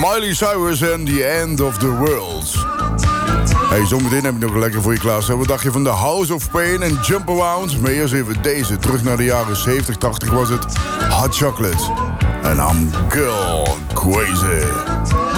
Miley Cyrus en The End of the World. Hey, zometeen heb ik nog lekker voor je klaar. Wat dacht je van The House of Pain en Jump Around? Maar eerst even deze. Terug naar de jaren 70, 80 was het. Hot Chocolate. En I'm girl crazy.